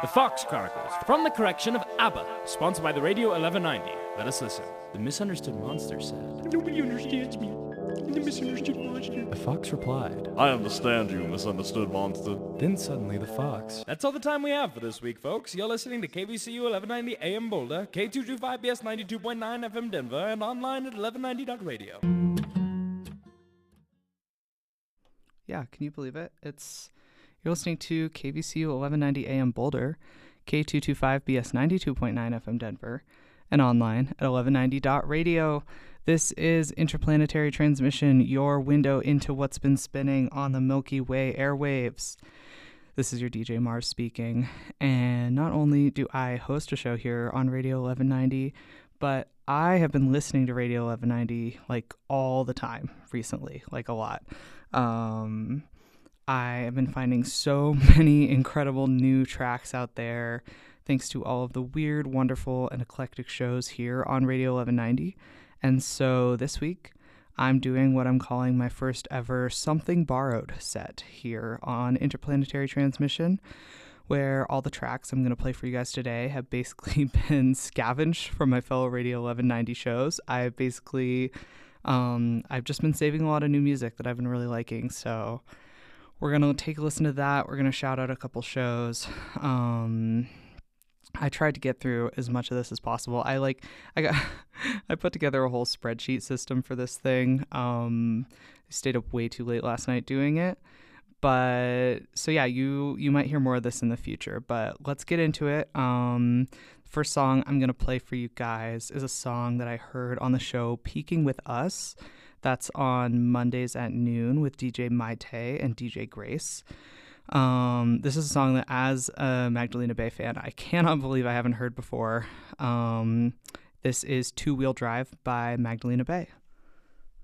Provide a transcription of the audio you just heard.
The Fox Chronicles, from the collection of ABBA, sponsored by the Radio 1190. Let us listen. The misunderstood monster said, "Nobody understands me. The misunderstood monster." The fox replied, I understand you, misunderstood monster. Then suddenly the fox. That's all the time we have for this week, folks. You're listening to KVCU 1190 AM Boulder, K225BS 92.9 FM Denver, and online at 1190.radio. Yeah, can you believe it? You're listening to KVCU 1190 AM Boulder, K225BS 92.9 FM Denver, and online at 1190.radio. This is Interplanetary Transmission, your window into what's been spinning on the Milky Way airwaves. This is your DJ Mars speaking, and not only do I host a show here on Radio 1190, but I have been listening to Radio 1190 like all the time recently, like a lot. I have been finding so many incredible new tracks out there thanks to all of the weird, wonderful, and eclectic shows here on Radio 1190. And so this week, I'm doing what I'm calling my first ever Something Borrowed set here on Interplanetary Transmission, where all the tracks I'm going to play for you guys today have basically been scavenged from my fellow Radio 1190 shows. I've just been saving a lot of new music that I've been really liking, so we're going to take a listen to that. We're going to shout out a couple shows. I tried to get through as much of this as possible. I put together a whole spreadsheet system for this thing. I stayed up way too late last night doing it. But so yeah, you might hear more of this in the future, but let's get into it. First song I'm going to play for you guys is a song that I heard on the show Peaking with Us. That's on Mondays at noon with DJ Maite and DJ Grace. This is a song that, as a Magdalena Bay fan, I cannot believe I haven't heard before. This is Two Wheel Drive by Magdalena Bay.